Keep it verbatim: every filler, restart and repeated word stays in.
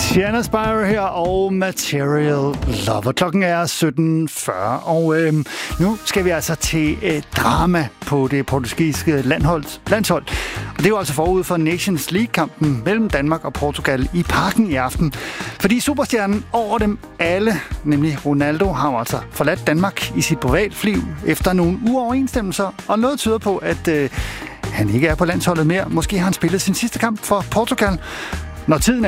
Sienna Spire her og Material Lover. Klokken er sytten fyrre, og øh, nu skal vi altså til øh, drama på det portugisiske landhold, landshold. Og det er jo altså forud for Nations League-kampen mellem Danmark og Portugal i Parken i aften. Fordi superstjernen over dem alle, nemlig Ronaldo, har jo altså forladt Danmark i sit privatfly efter nogle uoverensstemmelser. Og noget tyder på, at øh, han ikke er på landsholdet mere. Måske har han spillet sin sidste kamp for Portugal. Når tiden er